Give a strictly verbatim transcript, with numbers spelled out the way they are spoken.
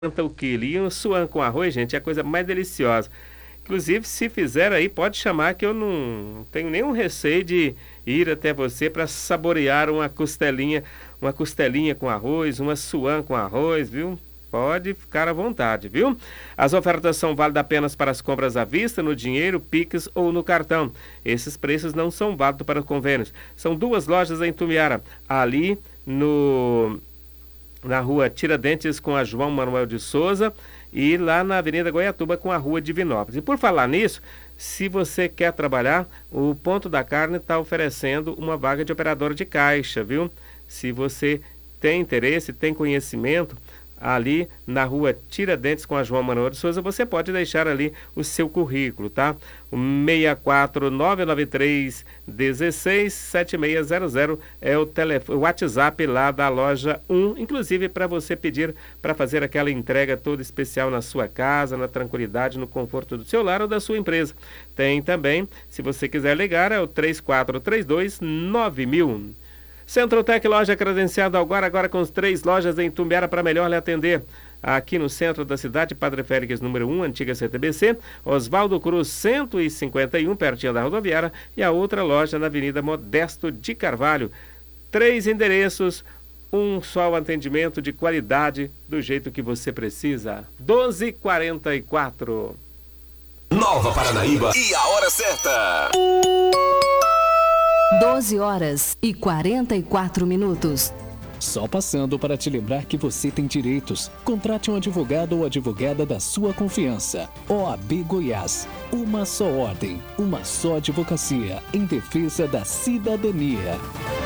o quilo. E um suan com arroz, gente, é a coisa mais deliciosa. Inclusive, se fizer aí, pode chamar que eu não tenho nenhum receio de ir até você para saborear uma costelinha, uma costelinha com arroz, uma suan com arroz, viu? Pode ficar à vontade, viu? As ofertas são válidas apenas para as compras à vista, no dinheiro, Pix ou no cartão. Esses preços não são válidos para convênios. São duas lojas em Tumiara, ali no... na rua Tiradentes com a João Manuel de Souza e lá na Avenida Goiatuba com a rua Divinópolis. E por falar nisso, se você quer trabalhar, o Ponto da Carne está oferecendo uma vaga de operador de caixa, viu? Se você tem interesse, tem conhecimento, ali na rua Tiradentes com a João Manuel de Souza, você pode deixar ali o seu currículo, tá? O seis quatro nove nove três um seis sete seis zero zero é o, telefone, o WhatsApp lá da loja um, inclusive para você pedir para fazer aquela entrega toda especial na sua casa, na tranquilidade, no conforto do seu lar ou da sua empresa. Tem também, se você quiser ligar, é o três quatro três dois nove mil. Centrotec, loja credenciada agora, agora com as três lojas em Tumbiara para melhor lhe atender. Aqui no centro da cidade, Padre Félix, número um, antiga C T B C, Oswaldo Cruz, cento e cinquenta e um, pertinho da rodoviária, e a outra loja na Avenida Modesto de Carvalho. Três endereços, um só atendimento de qualidade, do jeito que você precisa. doze e quarenta e quatro. Nova Paranaíba e a hora certa. doze horas e quarenta e quatro minutos. Só passando para te lembrar que você tem direitos. Contrate um advogado ou advogada da sua confiança. O A B Goiás. Uma só ordem, uma só advocacia em defesa da cidadania.